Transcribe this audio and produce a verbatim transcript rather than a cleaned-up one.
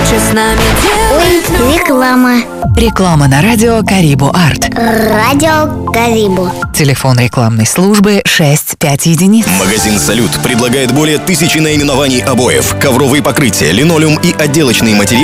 хочешь с нами делать? Ой, реклама. Реклама на радио Карибу Арт. Радио Карибу. Телефон рекламной службы шесть пять единиц. Магазин «Салют» предлагает более тысячи наименований обоев, ковровые покрытия, линолеум и отделочные материалы